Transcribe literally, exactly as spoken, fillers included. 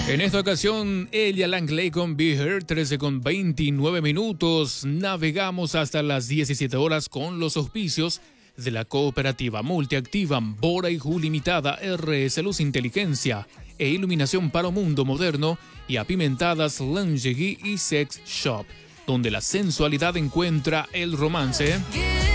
En esta ocasión, Elia Langley con Be Here, trece con veintinueve minutos. Navegamos hasta las diecisiete horas con los auspicios de la cooperativa multiactiva Bora y Ju Limitada, R S Luz Inteligencia e Iluminación para un Mundo Moderno y Apimentadas Lingerie y Sex Shop, donde la sensualidad encuentra el romance.